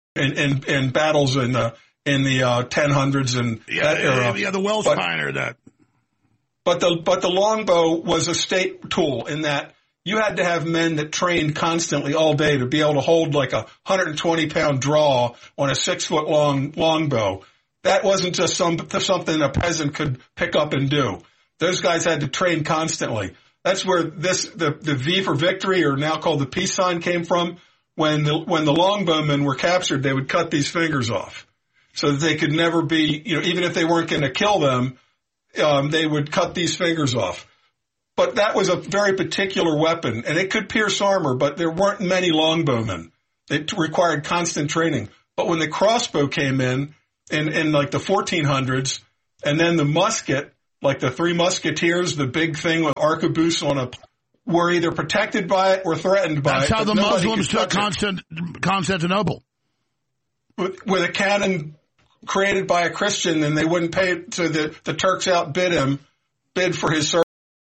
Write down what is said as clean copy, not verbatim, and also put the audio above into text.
in battles in the 1000s and that era. Yeah, the Welsh pioneered that. But the longbow was a state tool in that you had to have men that trained constantly all day to be able to hold like a 120-pound draw on a 6-foot-long longbow. That wasn't just something a peasant could pick up and do. Those guys had to train constantly. That's where the V for victory, or now called the peace sign, came from. When the longbowmen were captured, they would cut these fingers off so that they could never be, even if they weren't going to kill them, they would cut these fingers off. But that was a very particular weapon, and it could pierce armor, but there weren't many longbowmen. It required constant training. But when the crossbow came in like the 1400s, and then the musket, like the Three Musketeers, the big thing with arquebus were either protected by it or threatened by it. That's how the Muslims took Constantinople. With a cannon created by a Christian, and they wouldn't pay, so the Turks outbid him, bid for his service.